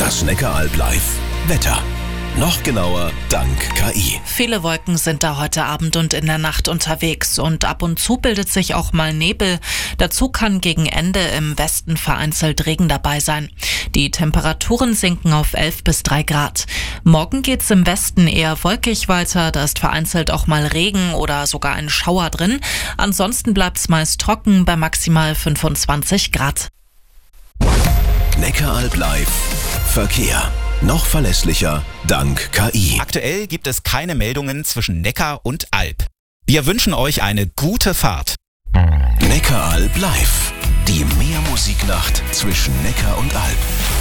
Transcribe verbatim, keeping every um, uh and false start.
Das Neckaralb Live. Wetter. Noch genauer dank K I. Viele Wolken sind da heute Abend und in der Nacht unterwegs und ab und zu bildet sich auch mal Nebel. Dazu kann gegen Ende im Westen vereinzelt Regen dabei sein. Die Temperaturen sinken auf elf bis drei Grad. Morgen geht's im Westen eher wolkig weiter, da ist vereinzelt auch mal Regen oder sogar ein Schauer drin. Ansonsten bleibt's meist trocken bei maximal fünfundzwanzig Grad. Neckaralb Live. Verkehr. Noch verlässlicher dank K I. Aktuell gibt es keine Meldungen zwischen Neckar und Alb. Wir wünschen euch eine gute Fahrt. Neckaralb Live. Die Meermusiknacht zwischen Neckar und Alb.